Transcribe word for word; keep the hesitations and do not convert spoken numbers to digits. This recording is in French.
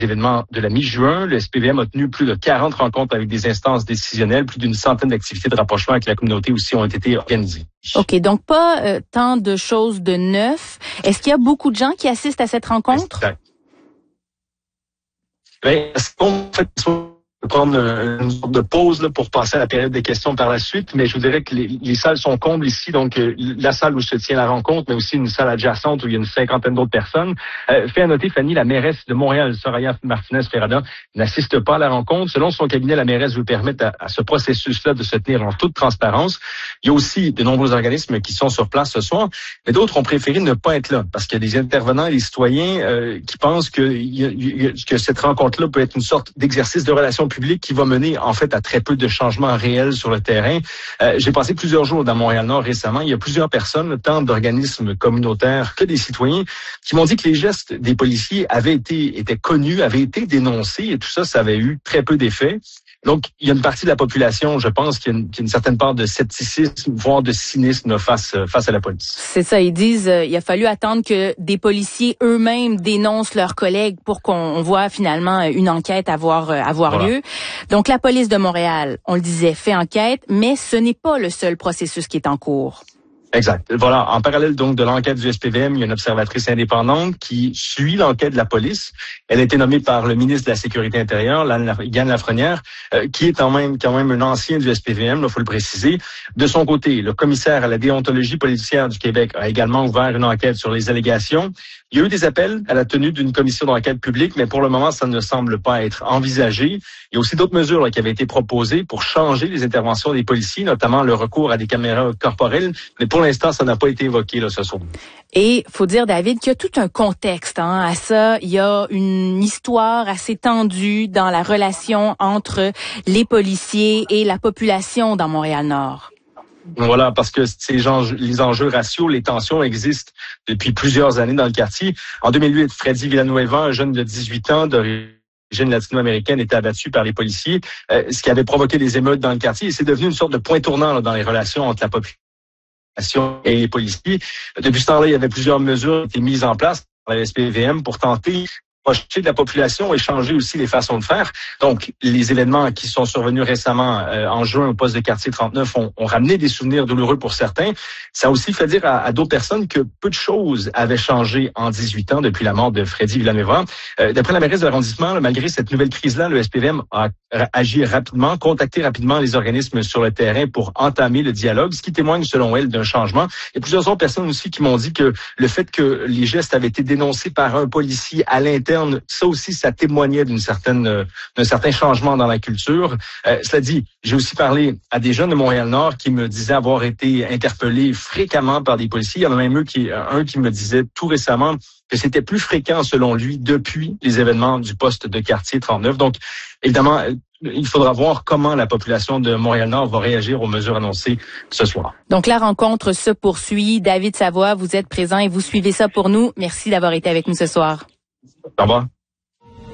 événements de la mi-juin, le S P V M a tenu plus de quarante rencontres avec des instances décisionnelles, plus d'une centaine d'activités de rapprochement avec la communauté aussi ont été organisées. OK, donc pas euh, tant de choses de neuf. Est-ce qu'il y a beaucoup de gens qui assistent à cette rencontre? Exact. Bien, est-ce qu'on fait prendre une sorte de pause là, pour passer à la période des questions par la suite, mais je vous dirais que les, les salles sont combles ici, donc euh, la salle où se tient la rencontre, mais aussi une salle adjacente où il y a une cinquantaine d'autres personnes. Euh, fait à noter, Fanny, la mairesse de Montréal, Soraya Martinez-Ferrada, n'assiste pas à la rencontre. Selon son cabinet, la mairesse veut permettre à, à ce processus-là de se tenir en toute transparence. Il y a aussi de nombreux organismes qui sont sur place ce soir, mais d'autres ont préféré ne pas être là, parce qu'il y a des intervenants et des citoyens euh, qui pensent que, y a, que cette rencontre-là peut être une sorte d'exercice de relations public qui va mener en fait à très peu de changements réels sur le terrain. Euh, j'ai passé plusieurs jours dans Montréal-Nord récemment. Il y a plusieurs personnes, tant d'organismes communautaires que des citoyens, qui m'ont dit que les gestes des policiers avaient été étaient connus, avaient été dénoncés et tout ça, ça avait eu très peu d'effet. Donc, il y a une partie de la population, je pense, qui a une, qui a une certaine part de scepticisme, voire de cynisme face, face à la police. C'est ça, ils disent euh, il a fallu attendre que des policiers eux-mêmes dénoncent leurs collègues pour qu'on voit finalement une enquête avoir, avoir voilà. lieu. Donc, la police de Montréal, on le disait, fait enquête, mais ce n'est pas le seul processus qui est en cours. Exact. Voilà. En parallèle donc de l'enquête du S P V M, il y a une observatrice indépendante qui suit l'enquête de la police. Elle a été nommée par le ministre de la Sécurité intérieure, Yann Lafrenière, euh, qui est quand même quand même un ancien du S P V M, il faut le préciser. De son côté, le commissaire à la déontologie policière du Québec a également ouvert une enquête sur les allégations. Il y a eu des appels à la tenue d'une commission d'enquête publique, mais pour le moment, ça ne semble pas être envisagé. Il y a aussi d'autres mesures là, qui avaient été proposées pour changer les interventions des policiers, notamment le recours à des caméras corporelles. Mais pour l'instant, ça n'a pas été évoqué là, ce soir. Et faut dire, David, qu'il y a tout un contexte hein, à ça. Il y a une histoire assez tendue dans la relation entre les policiers et la population dans Montréal-Nord. Voilà, parce que ces gens, les enjeux raciaux, les tensions existent depuis plusieurs années dans le quartier. En deux mille huit, Freddy Villanueva, un jeune de dix-huit ans d'origine latino-américaine, était abattu par les policiers, euh, ce qui avait provoqué des émeutes dans le quartier. Et c'est devenu une sorte de point tournant là, dans les relations entre la population et les policiers. Depuis ce temps-là, il y avait plusieurs mesures qui étaient mises en place par la S P V M pour tenter projeter de la population et changer aussi les façons de faire. Donc, les événements qui sont survenus récemment euh, en juin au poste de quartier trente-neuf ont, ont ramené des souvenirs douloureux pour certains. Ça a aussi fait dire à, à d'autres personnes que peu de choses avaient changé en dix-huit ans depuis la mort de Freddy Villanueva. Euh, d'après la mairesse de l'arrondissement, là, malgré cette nouvelle crise-là, le S P V M a agi rapidement, contacté rapidement les organismes sur le terrain pour entamer le dialogue, ce qui témoigne selon elle d'un changement. Il y a plusieurs autres personnes aussi qui m'ont dit que le fait que les gestes avaient été dénoncés par un policier à l'interne, ça aussi, ça témoignait d'une certaine, euh, d'un certain changement dans la culture. Euh, cela dit, j'ai aussi parlé à des jeunes de Montréal-Nord qui me disaient avoir été interpellés fréquemment par des policiers. Il y en a même eux qui, un qui me disait tout récemment que c'était plus fréquent, selon lui, depuis les événements du poste de quartier trente-neuf. Donc, évidemment, il faudra voir comment la population de Montréal-Nord va réagir aux mesures annoncées ce soir. Donc, la rencontre se poursuit. David Savoie, vous êtes présent et vous suivez ça pour nous. Merci d'avoir été avec nous ce soir. Au revoir.